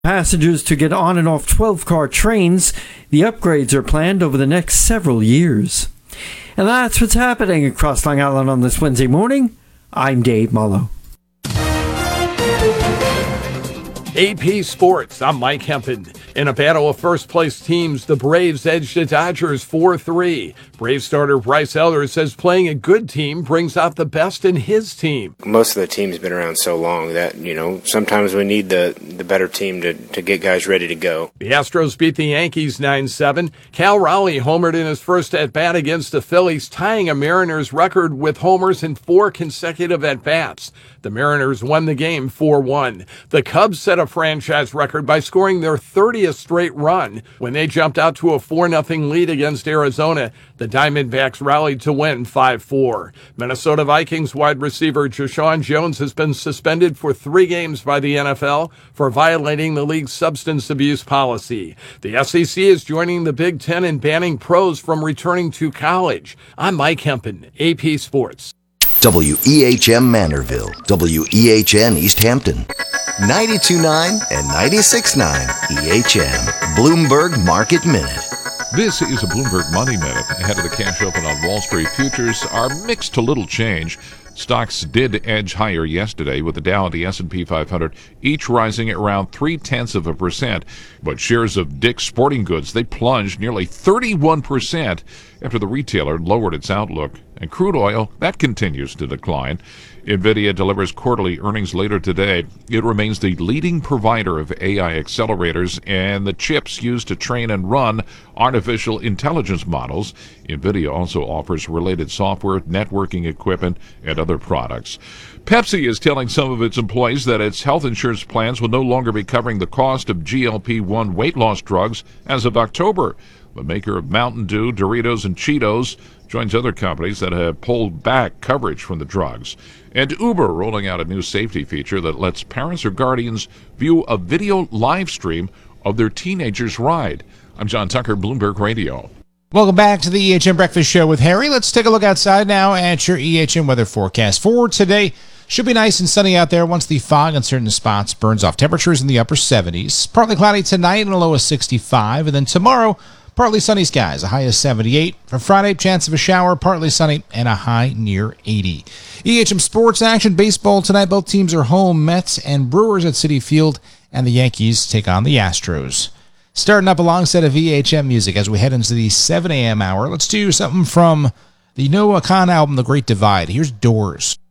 Passengers to get on and off 12-car trains. The upgrades are planned over the next several years. And that's what's happening across Long Island on this Wednesday morning. I'm Dave Mullo. AP Sports, I'm Mike Hempen. In a battle of first-place teams, the Braves edged the Dodgers 4-3. Braves starter Bryce Elder says playing a good team brings out the best in his team. Most of the team's been around so long that, sometimes we need the better team to get guys ready to go. The Astros beat the Yankees 9-7. Cal Raleigh homered in his first at-bat against the Phillies, tying a Mariners record with homers in 4 consecutive at-bats. The Mariners won the game 4-1. The Cubs set a franchise record by scoring their 30th straight run when they jumped out to a 4-0 lead against Arizona. The Diamondbacks rallied to win 5-4. Minnesota Vikings wide receiver Joshawn Jones has been suspended for 3 games by the NFL for violating the league's substance abuse policy. The SEC is joining the Big Ten in banning pros from returning to college. I'm Mike Hempen, AP Sports. WEHM Manorville, WEHN East Hampton, 92.9 and 96.9 EHM, Bloomberg Market Minute. This is a Bloomberg Money Minute. Ahead of the cash open on Wall Street, futures are mixed to little change. Stocks did edge higher yesterday, with the Dow and the S&P 500 each rising at around 0.3%. But shares of Dick's Sporting Goods, they plunged nearly 31% after the retailer lowered its outlook. And crude oil, that continues to decline. NVIDIA delivers quarterly earnings later today. It remains the leading provider of AI accelerators and the chips used to train and run artificial intelligence models. NVIDIA also offers related software, networking equipment, and other products. Pepsi is telling some of its employees that its health insurance plans will no longer be covering the cost of GLP-1 weight loss drugs as of October. The maker of Mountain Dew, Doritos, and Cheetos joins other companies that have pulled back coverage from the drugs. And Uber rolling out a new safety feature that lets parents or guardians view a video live stream of their teenager's ride. I'm John Tucker, Bloomberg Radio. Welcome back to the EHM Breakfast Show with Harry. Let's take a look outside now at your EHM weather forecast for today. Should be nice and sunny out there once the fog in certain spots burns off. Temperatures in the upper 70s. Partly cloudy tonight and a low of 65. And then tomorrow, partly sunny skies, a high of 78. For Friday, chance of a shower, partly sunny, and a high near 80. EHM Sports action, baseball tonight. Both teams are home. Mets and Brewers at Citi Field, and the Yankees take on the Astros. Starting up a long set of EHM music as we head into the 7 a.m. hour. Let's do something from the Noah Kahn album, The Great Divide. Here's Doors.